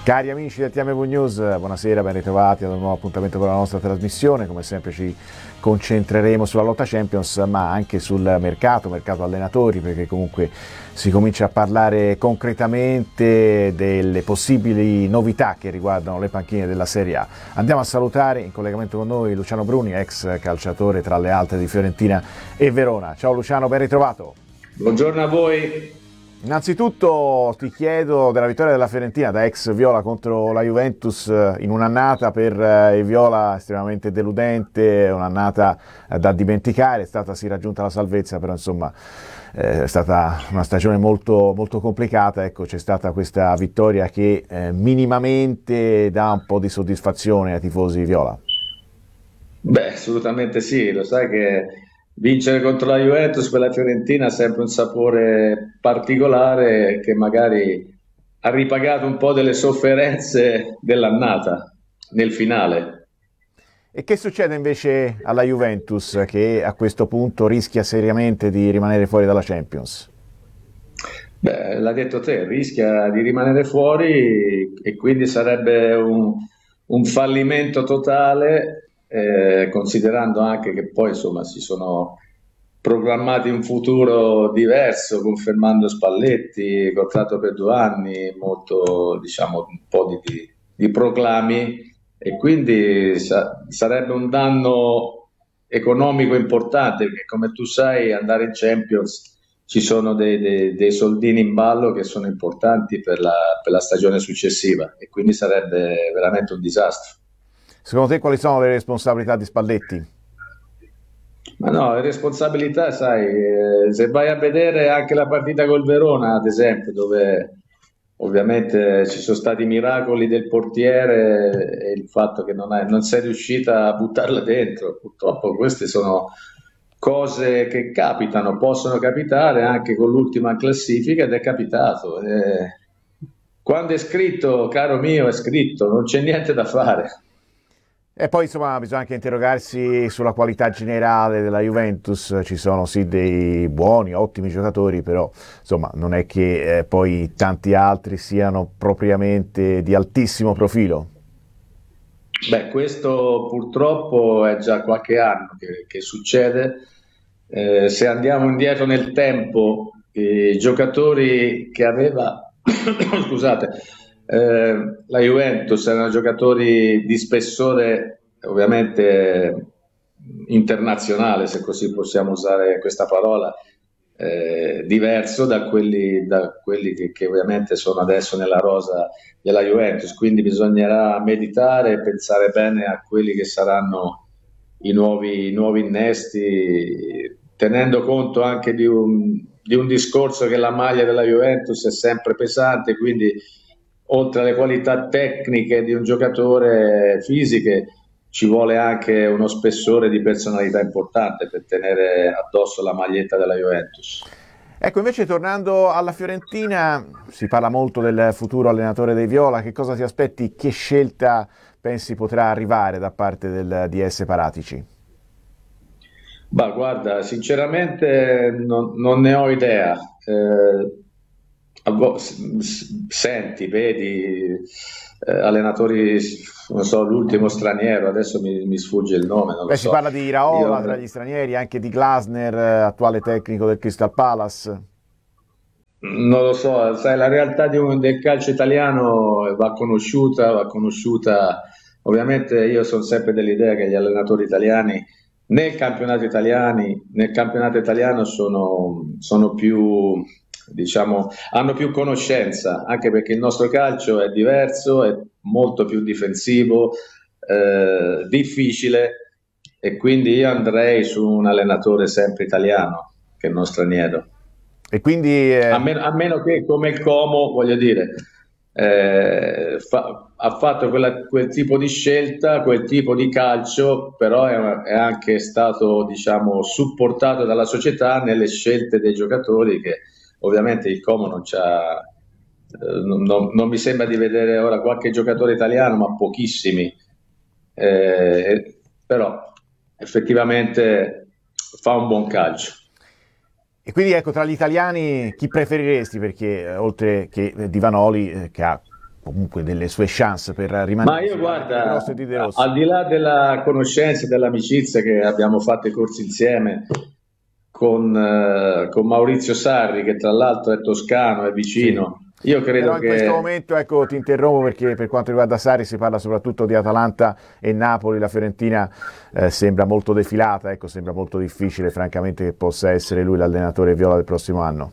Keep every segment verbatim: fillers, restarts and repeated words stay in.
Cari amici del T M V News, buonasera, ben ritrovati ad un nuovo appuntamento con la nostra trasmissione. Come sempre ci concentreremo sulla lotta Champions, ma anche sul mercato, mercato allenatori, perché comunque si comincia a parlare concretamente delle possibili novità che riguardano le panchine della Serie A. Andiamo a salutare in collegamento con noi Luciano Bruni, ex calciatore tra le altre di Fiorentina e Verona. Ciao Luciano, ben ritrovato. Buongiorno a voi. Innanzitutto ti chiedo della vittoria della Fiorentina da ex Viola contro la Juventus in un'annata per il Viola estremamente deludente, un'annata da dimenticare. È stata sì raggiunta la salvezza, però insomma è stata una stagione molto, molto complicata. Ecco, c'è stata questa vittoria che eh, minimamente dà un po' di soddisfazione ai tifosi Viola. Beh, assolutamente sì, lo sai che vincere contro la Juventus per la Fiorentina ha sempre un sapore particolare che magari ha ripagato un po' delle sofferenze dell'annata nel finale. E che succede invece alla Juventus, che a questo punto rischia seriamente di rimanere fuori dalla Champions? Beh, l'ha detto te, rischia di rimanere fuori e quindi sarebbe un, un fallimento totale, eh, considerando anche che poi insomma si sono programmati un futuro diverso, confermando Spalletti, contratto per due anni, molto, diciamo, un po' di, di- di proclami e quindi sa- sarebbe un danno economico importante perché come tu sai andare in Champions ci sono dei, dei- dei soldini in ballo che sono importanti per la, per la stagione successiva e quindi sarebbe veramente un disastro. Secondo te quali sono le responsabilità di Spalletti? Ma no, le responsabilità, sai, eh, se vai a vedere anche la partita col Verona, ad esempio, dove ovviamente ci sono stati i miracoli del portiere e il fatto che non, è- non sei riuscita a buttarla dentro, purtroppo queste sono cose che capitano, possono capitare anche con l'ultima classifica ed è capitato. Eh, quando è scritto, caro mio, è scritto, non c'è niente da fare. E poi insomma bisogna anche interrogarsi sulla qualità generale della Juventus. Ci sono sì dei buoni, ottimi giocatori, però insomma non è che eh, poi tanti altri siano propriamente di altissimo profilo. Beh, questo purtroppo è già qualche anno che, che succede. Eh, se andiamo indietro nel tempo, i giocatori che aveva, scusate, eh, la Juventus erano giocatori di spessore, ovviamente internazionale, se così possiamo usare questa parola, eh, diverso da quelli, da quelli che, che ovviamente sono adesso nella rosa della Juventus, quindi bisognerà meditare e pensare bene a quelli che saranno i nuovi, i nuovi innesti, tenendo conto anche di un, di un discorso che la maglia della Juventus è sempre pesante, quindi oltre alle qualità tecniche di un giocatore fisiche, ci vuole anche uno spessore di personalità importante per tenere addosso la maglietta della Juventus. Ecco, invece tornando alla Fiorentina, si parla molto del futuro allenatore dei Viola. Che cosa ti aspetti? Che scelta pensi potrà arrivare da parte del D S Paratici? Ma guarda, sinceramente non, non ne ho idea. Eh, a vo- s- s- senti, vedi, eh, allenatori, non so, l'ultimo straniero, adesso mi, mi sfugge il nome, non lo Beh, si so. parla di Iraola tra Io, gli stranieri, anche di Glasner, eh, attuale tecnico del Crystal Palace. Non lo so, sai, la realtà di un- del calcio italiano va conosciuta, va conosciuta. Ovviamente io sono sempre dell'idea che gli allenatori italiani nel campionato italiani, nel campionato italiano sono, sono più, diciamo, hanno più conoscenza, anche perché il nostro calcio è diverso, è molto più difensivo, eh, difficile, e quindi io andrei su un allenatore sempre italiano che non straniero. E quindi A eh, meno, a meno che come il Como, voglio dire, eh, fa- ha fatto quella- quel tipo di scelta, quel tipo di calcio, però è, è anche stato, diciamo, supportato dalla società nelle scelte dei giocatori che ovviamente il Como non c'ha, eh, non, non- non mi sembra di vedere ora qualche giocatore italiano, ma pochissimi. Eh, però effettivamente fa un buon calcio. E quindi ecco, tra gli italiani chi preferiresti? Perché eh, oltre che eh, Di Vanoli, eh, che ha comunque delle sue chance per rimanere. Ma io guarda, al di là della conoscenza e dell'amicizia che abbiamo fatto i corsi insieme con, eh, con Maurizio Sarri, che tra l'altro è toscano, è vicino, sì. Io credo Però in che... questo momento, ecco, ti interrompo perché per quanto riguarda Sarri si parla soprattutto di Atalanta e Napoli, la Fiorentina eh, sembra molto defilata, ecco, sembra molto difficile francamente che possa essere lui l'allenatore viola del prossimo anno.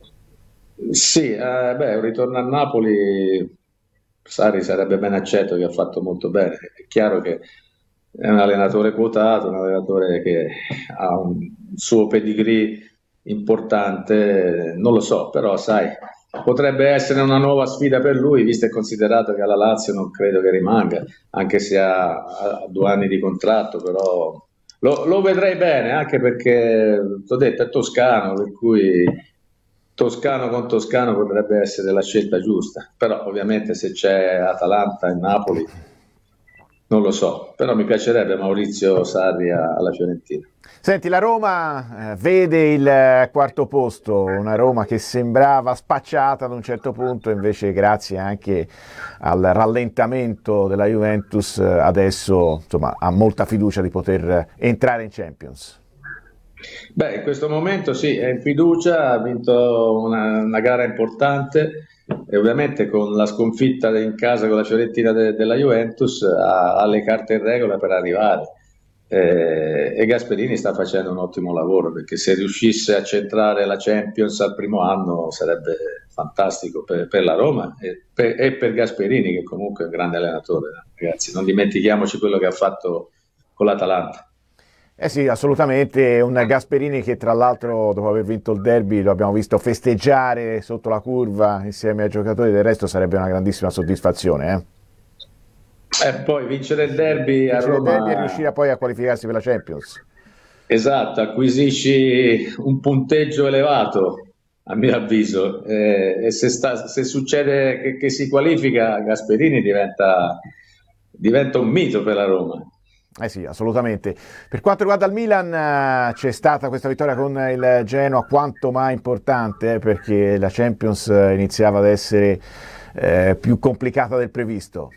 Sì, eh, beh, un ritorno a Napoli, Sarri sarebbe ben accetto, che ha fatto molto bene. È chiaro che è un allenatore quotato, un allenatore che ha un suo pedigree importante, non lo so, però sai, potrebbe essere una nuova sfida per lui, visto e considerato che alla Lazio non credo che rimanga, anche se ha, ha due anni di contratto, però lo, lo vedrei bene, anche perché, ti ho detto, è toscano, per cui Toscano con Toscano potrebbe essere la scelta giusta, però ovviamente se c'è Atalanta e Napoli non lo so, però mi piacerebbe Maurizio Sarri a- alla Fiorentina. Senti, la Roma eh, vede il eh, quarto posto, una Roma che sembrava spacciata ad un certo punto, invece grazie anche al rallentamento della Juventus eh, adesso insomma, ha molta fiducia di poter entrare in Champions. Beh, in questo momento sì, è in fiducia, ha vinto una, una gara importante e ovviamente con la sconfitta in casa con la Fiorentina de- della Juventus ha, ha le carte in regola per arrivare. Eh, e Gasperini sta facendo un ottimo lavoro perché se riuscisse a centrare la Champions al primo anno sarebbe fantastico per, per la Roma e per, e per Gasperini, che comunque è un grande allenatore, ragazzi, non dimentichiamoci quello che ha fatto con l'Atalanta. Eh sì, assolutamente, un Gasperini che tra l'altro dopo aver vinto il derby lo abbiamo visto festeggiare sotto la curva insieme ai giocatori, del resto sarebbe una grandissima soddisfazione. Eh? E poi vincere il derby a Vincere il derby e Roma, riuscire poi a qualificarsi per la Champions. esatto, acquisisci un punteggio elevato, a mio avviso, eh, e se, sta- se succede che, che si qualifica, Gasperini diventa, diventa un mito per la Roma. Eh sì, assolutamente. Per quanto riguarda il Milan, eh, c'è stata questa vittoria con il Genoa quanto mai importante, eh, perché la Champions eh, iniziava ad essere eh, più complicata del previsto.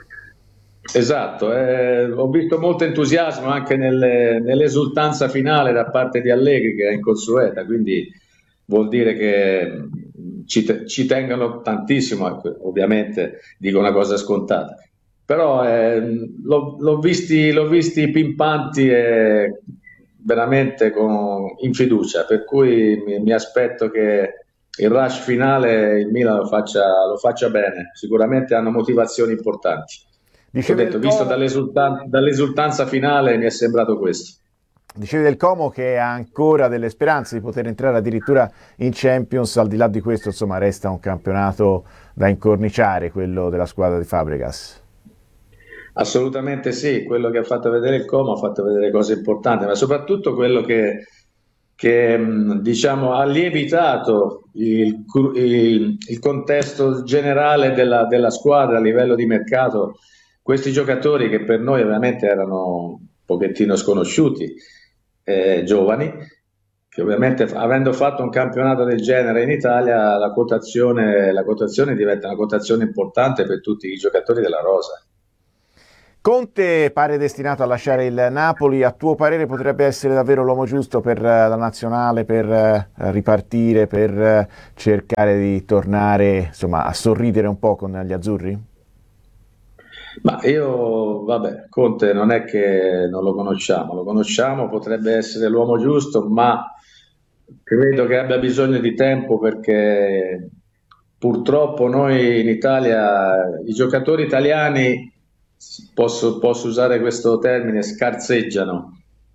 Esatto, eh, ho visto molto entusiasmo anche nelle- nell'esultanza finale da parte di Allegri, che è inconsueta, quindi vuol dire che mh, ci, te- ci tengono tantissimo, ecco, ovviamente dico una cosa scontata, però ehm, l'ho l'ho visti, l'ho visti pimpanti e veramente con- in fiducia, per cui mi, mi aspetto che il rush finale il Milan lo faccia, lo faccia bene, sicuramente hanno motivazioni importanti. Ho Dicevi del detto, visto Como, dall'esultan- dall'esultanza finale, mi è sembrato questo. dicevi del Como che ha ancora delle speranze di poter entrare addirittura in Champions, al di là di questo insomma resta un campionato da incorniciare, quello della squadra di Fabregas. Assolutamente sì, quello che ha fatto vedere il Como ha fatto vedere cose importanti, ma soprattutto quello che, che, mh, diciamo, ha lievitato il, cru- il- il contesto generale della, della squadra a livello di mercato. Questi giocatori che per noi ovviamente erano un pochettino sconosciuti, eh, giovani, che ovviamente avendo fatto un campionato del genere in Italia, la quotazione, la quotazione diventa una quotazione importante per tutti i giocatori della rosa. Conte pare destinato a lasciare il Napoli, a tuo parere potrebbe essere davvero l'uomo giusto per eh, la nazionale, per eh, ripartire, per eh, cercare di tornare insomma, a sorridere un po' con gli azzurri? Ma io, vabbè, Conte non è che non lo conosciamo, lo conosciamo, potrebbe essere l'uomo giusto, ma credo che abbia bisogno di tempo perché purtroppo noi in Italia, i giocatori italiani, posso, posso usare questo termine, scarseggiano.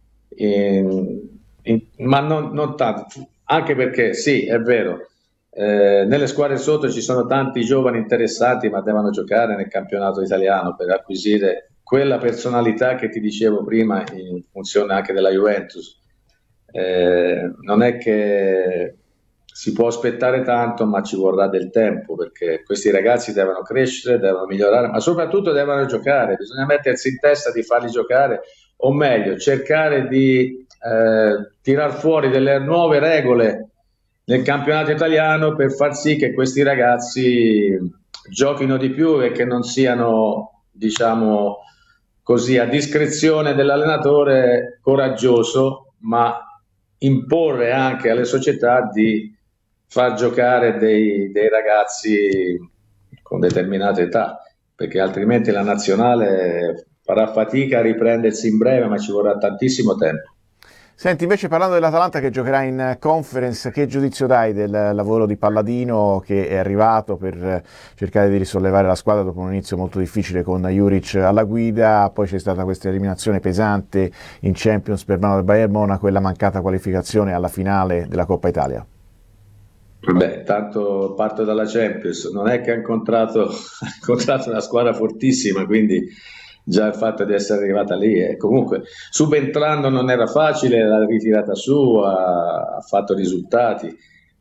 In- in- ma non, non tanto, anche perché sì, è vero, eh, nelle squadre sotto ci sono tanti giovani interessati, ma devono giocare nel campionato italiano per acquisire quella personalità che ti dicevo prima in funzione anche della Juventus. Eh, non è che si può aspettare tanto, ma ci vorrà del tempo perché questi ragazzi devono crescere, devono migliorare, ma soprattutto devono giocare. Bisogna mettersi in testa di farli giocare, o meglio, cercare di eh, tirar fuori delle nuove regole nel campionato italiano per far sì che questi ragazzi giochino di più e che non siano, diciamo così, a discrezione dell'allenatore coraggioso, ma imporre anche alle società di far giocare dei, dei ragazzi con determinate età, perché altrimenti la nazionale farà fatica a riprendersi in breve, ma ci vorrà tantissimo tempo. Senti, invece parlando dell'Atalanta che giocherà in Conference, che giudizio dai del lavoro di Palladino che è arrivato per cercare di risollevare la squadra dopo un inizio molto difficile con Juric alla guida, poi c'è stata questa eliminazione pesante in Champions per mano del Bayern Monaco e la mancata qualificazione alla finale della Coppa Italia? Beh, tanto parto dalla Champions, non è che ha incontrato, ha incontrato una squadra fortissima, quindi già il fatto di essere arrivata lì, e comunque subentrando non era facile, l'ha ritirata su, ha, ha fatto risultati,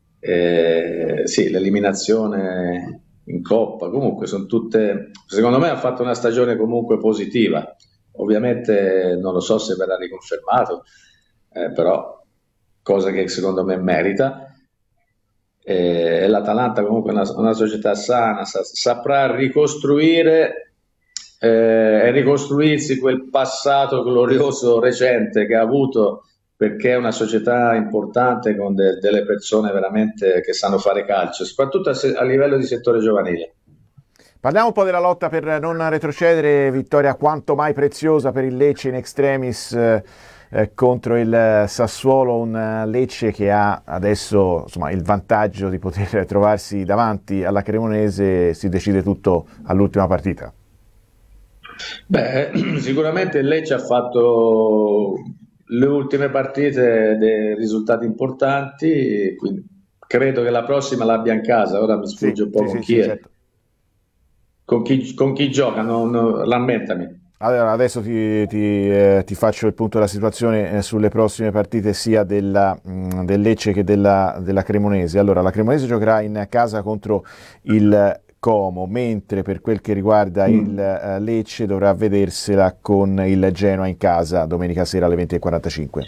eh, sì, l'eliminazione in Coppa, comunque sono tutte, secondo me ha fatto una stagione comunque positiva, ovviamente non lo so se verrà riconfermato, eh, però cosa che secondo me merita. E l'Atalanta comunque è una, una società sana, sa, saprà ricostruire eh, e ricostruirsi quel passato glorioso recente che ha avuto, perché è una società importante con de, delle persone veramente che sanno fare calcio, soprattutto a, a livello di settore giovanile. Parliamo un po' della lotta per non retrocedere, vittoria quanto mai preziosa per il Lecce in extremis eh, eh, contro il Sassuolo, un Lecce che ha adesso insomma, il vantaggio di poter trovarsi davanti alla Cremonese, si decide tutto all'ultima partita. Beh, sicuramente il Lecce ha fatto le ultime partite dei risultati importanti, quindi credo che la prossima l'abbia in casa, ora mi sfugge Sì, un po' sì, con sì, chi sì, è. certo. Con chi, con chi gioca, non, non- rammentami. Allora, adesso ti, ti, eh, ti faccio il punto della situazione eh, sulle prossime partite sia della, mh, del Lecce che della, della Cremonese. Allora, la Cremonese giocherà in casa contro il Como, mentre per quel che riguarda il Mm. eh, Lecce dovrà vedersela con il Genoa in casa domenica sera alle venti e quarantacinque.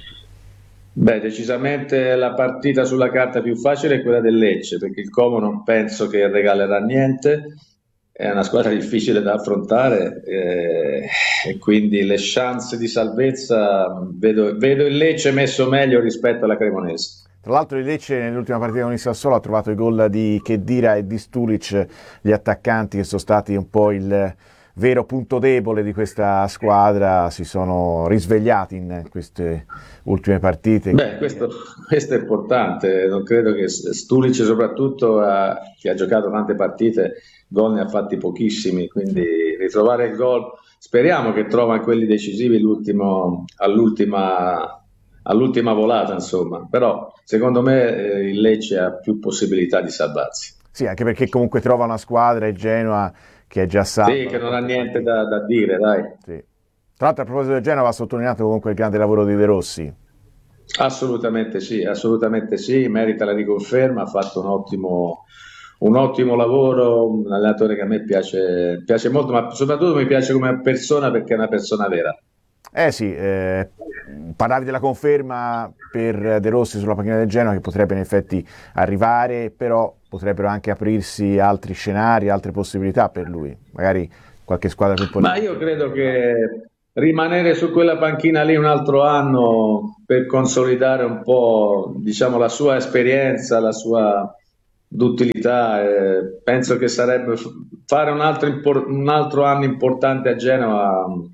Beh, decisamente la partita sulla carta più facile è quella del Lecce, perché il Como non penso che regalerà niente, è una squadra difficile da affrontare eh, e quindi le chance di salvezza vedo, vedo il Lecce messo meglio rispetto alla Cremonese. Tra l'altro il Lecce nell'ultima partita con il Sassuolo ha trovato i gol di Khedira e di Stulic, gli attaccanti che sono stati un po' il vero punto debole di questa squadra, si sono risvegliati in queste ultime partite. Beh, questo, questo è importante, non credo che Stulic soprattutto ha- che ha giocato tante partite, gol ne ha fatti pochissimi, quindi ritrovare il gol, speriamo che trova quelli decisivi l'ultimo- all'ultima, all'ultima volata, insomma, però secondo me eh, il Lecce ha più possibilità di salvarsi. Sì, anche perché comunque trova una squadra, il Genoa, che è già Sì, salvo che da non ha qualche niente partita. da, da dire, dai. Sì. Tra l'altro a proposito del Genoa va sottolineato comunque il grande lavoro di De Rossi. Assolutamente sì, assolutamente sì, merita la riconferma, ha fatto un ottimo, un ottimo lavoro, un allenatore che a me piace, piace molto, ma soprattutto mi piace come persona perché è una persona vera. Eh sì, eh, parlavi della conferma per De Rossi sulla panchina del Genoa che potrebbe in effetti arrivare, però potrebbero anche aprirsi altri scenari, altre possibilità per lui, magari qualche squadra più Ma io importante. credo che rimanere su quella panchina lì un altro anno per consolidare un po', diciamo, la sua esperienza, la sua d'utilità, eh, penso che sarebbe fare un altro, impor- un altro anno importante a Genova, mh,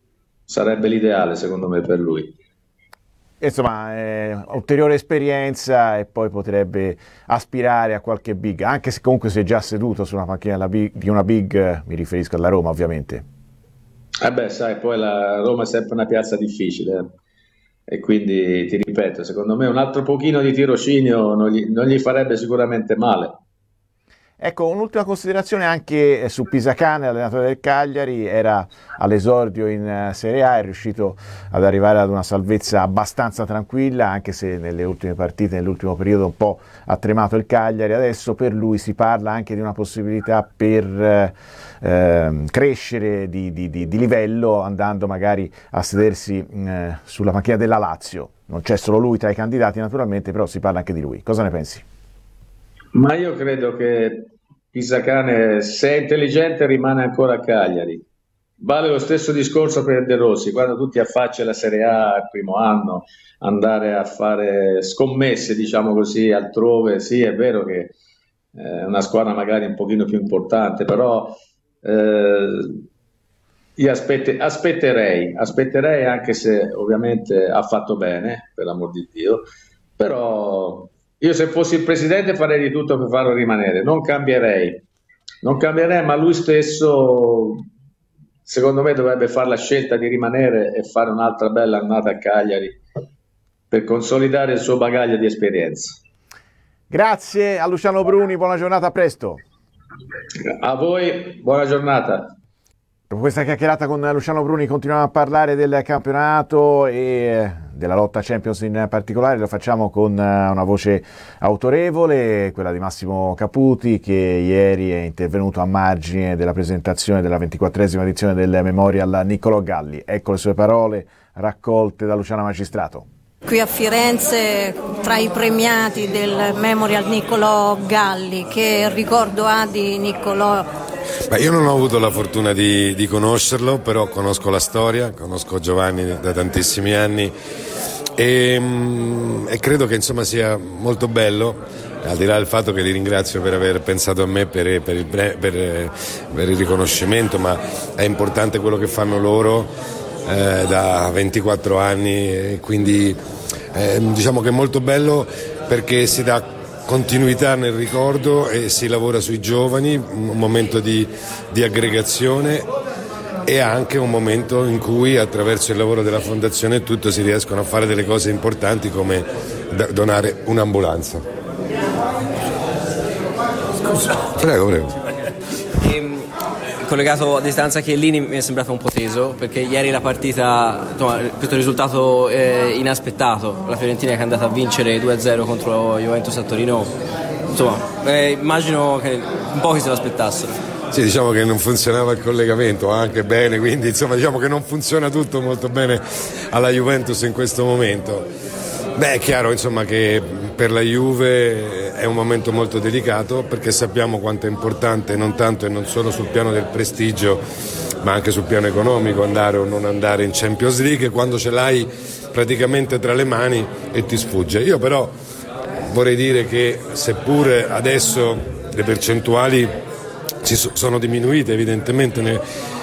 sarebbe l'ideale secondo me per lui. Insomma, eh, ulteriore esperienza e poi potrebbe aspirare a qualche big, anche se comunque si è già seduto su una panchina della big- di una big, eh, mi riferisco alla Roma ovviamente. Eh beh, sai, poi la Roma è sempre una piazza difficile, eh, e quindi ti ripeto, secondo me un altro pochino di tirocinio non gli, non gli farebbe sicuramente male. Ecco, un'ultima considerazione anche eh, su Pisacane, allenatore del Cagliari, era all'esordio in eh, Serie A, è riuscito ad arrivare ad una salvezza abbastanza tranquilla, anche se nelle ultime partite, nell'ultimo periodo un po' ha tremato il Cagliari. Adesso per lui si parla anche di una possibilità per eh, ehm, crescere di, di- di- di livello, andando magari a sedersi eh, sulla panchina della Lazio. Non c'è solo lui tra i candidati naturalmente, però si parla anche di lui. Cosa ne pensi? Ma io credo che Pisacane, se è intelligente rimane ancora a Cagliari. Vale lo stesso discorso per De Rossi, quando tu ti affacci alla Serie A il primo anno, andare a fare scommesse, diciamo così, altrove, sì, è vero che è una squadra magari un pochino più importante, però eh, io aspette- aspetterei, aspetterei anche se ovviamente ha fatto bene, per l'amor di Dio, però io se fossi il presidente farei di tutto per farlo rimanere, non cambierei, non cambierei, ma lui stesso secondo me dovrebbe fare la scelta di rimanere e fare un'altra bella annata a Cagliari per consolidare il suo bagaglio di esperienza. Grazie a Luciano Bruni, buona giornata, a presto. A voi, buona giornata. Dopo questa chiacchierata con Luciano Bruni continuiamo a parlare del campionato e della lotta Champions in particolare. Lo facciamo con una voce autorevole, quella di Massimo Caputi, che ieri è intervenuto a margine della presentazione della ventiquattresima edizione del Memorial Niccolò Galli. Ecco le sue parole raccolte da Luciana Magistrato. Qui a Firenze, tra i premiati del Memorial Niccolò Galli, che ricordo ha di Niccolò? Beh, io non ho avuto la fortuna di, di conoscerlo, però conosco la storia, conosco Giovanni da tantissimi anni e, e credo che insomma sia molto bello, al di là del fatto che li ringrazio per aver pensato a me per, per, il, per, per il riconoscimento, ma è importante quello che fanno loro eh, da ventiquattro anni e quindi eh, diciamo che è molto bello perché si dà continuità nel ricordo e si lavora sui giovani, un momento di, di aggregazione e anche un momento in cui attraverso il lavoro della fondazione e tutto si riescono a fare delle cose importanti come donare un'ambulanza. Scusa. Prego, prego. Collegato a distanza Chiellini mi è sembrato un po' teso perché ieri la partita, insomma, questo risultato eh, inaspettato, la Fiorentina che è andata a vincere due a zero contro Juventus a Torino, insomma eh, immagino che un po' che se lo aspettassero. Sì, diciamo che non funzionava il collegamento anche bene, quindi insomma diciamo che non funziona tutto molto bene alla Juventus in questo momento. Beh, è chiaro insomma che per la Juve è un momento molto delicato perché sappiamo quanto è importante non tanto e non solo sul piano del prestigio ma anche sul piano economico andare o non andare in Champions League quando ce l'hai praticamente tra le mani e ti sfugge. Io però vorrei dire che seppure adesso le percentuali ci sono diminuite evidentemente nel,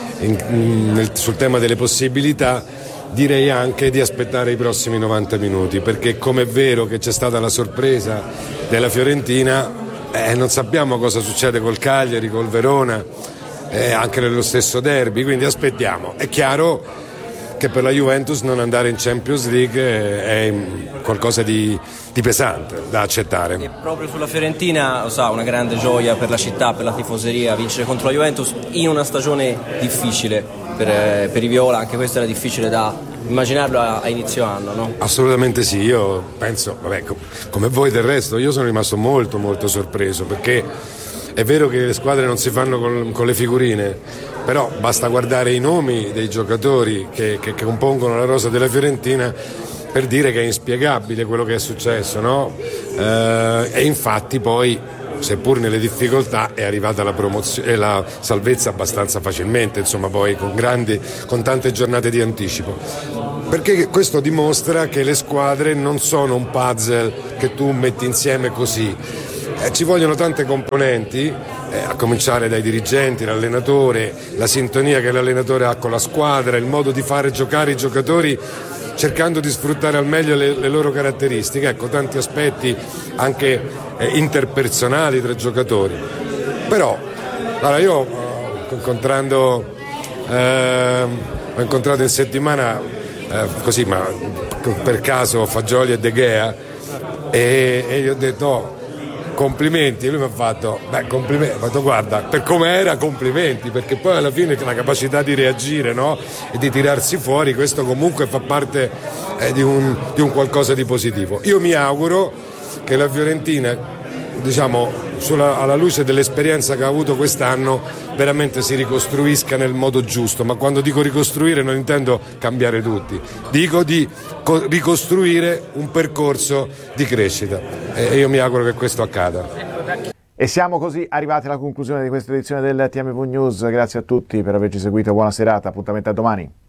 in, nel, sul tema delle possibilità, direi anche di aspettare i prossimi novanta minuti perché come è vero che c'è stata la sorpresa della Fiorentina eh, non sappiamo cosa succede col Cagliari, col Verona eh, anche nello stesso derby, quindi aspettiamo. È chiaro che per la Juventus non andare in Champions League è qualcosa di, di pesante da accettare. E proprio sulla Fiorentina, lo sa, una grande gioia per la città, per la tifoseria, vincere contro la Juventus in una stagione difficile per, per i Viola, anche questo era difficile da immaginarlo a, a inizio anno, no? Assolutamente sì, io penso, vabbè, come voi del resto, io sono rimasto molto molto sorpreso perché è vero che le squadre non si fanno con, con le figurine, però basta guardare i nomi dei giocatori che, che, che compongono la rosa della Fiorentina per dire che è inspiegabile quello che è successo, no? Eh, e infatti poi, seppur nelle difficoltà, è arrivata la promozione, la salvezza abbastanza facilmente, insomma poi con grandi, con tante giornate di anticipo. Perché questo dimostra che le squadre non sono un puzzle che tu metti insieme così. Eh, ci vogliono tante componenti, eh, a cominciare dai dirigenti, l'allenatore, la sintonia che l'allenatore ha con la squadra, il modo di fare giocare i giocatori cercando di sfruttare al meglio le, le loro caratteristiche, ecco, tanti aspetti anche eh, interpersonali tra giocatori. Però, allora io eh, incontrando, eh, ho incontrato in settimana, eh, così ma per caso Fagioli e De Gea e, e gli ho detto oh, complimenti, e lui mi ha fatto beh complimenti, ho fatto guarda per come era complimenti, perché poi alla fine la capacità di reagire, no? E di tirarsi fuori, questo comunque fa parte eh, di, un, di un qualcosa di positivo. Io mi auguro che la Fiorentina, diciamo sulla, alla luce dell'esperienza che ha avuto quest'anno, veramente si ricostruisca nel modo giusto, ma quando dico ricostruire non intendo cambiare tutti, dico di co- ricostruire un percorso di crescita e io mi auguro che questo accada. E siamo così arrivati alla conclusione di questa edizione del T M V News. Grazie a tutti per averci seguito, buona serata, appuntamento a domani.